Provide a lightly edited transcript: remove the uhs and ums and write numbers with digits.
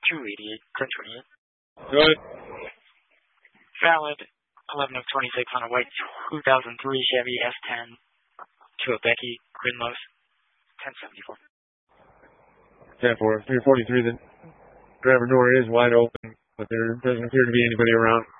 288, 1028. Good. Valid, 11 of 26 on a white 2003 Chevy S10 to a Becky, Grinlos, 1074. 10-4, 343 then. Driver door is wide open, but there doesn't appear to be anybody around.